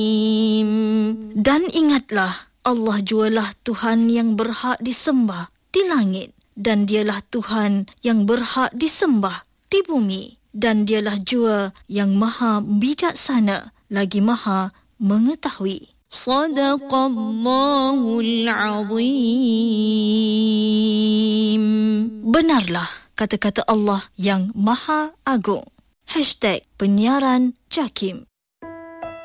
Dan ingatlah, Allah jualah Tuhan yang berhak disembah di langit, dan dialah Tuhan yang berhak disembah di bumi, dan dialah jua yang maha bijaksana lagi maha mengetahui. Sadaqallahul Azim. Benarlah kata-kata Allah yang maha agung. #penyiaran Jakim.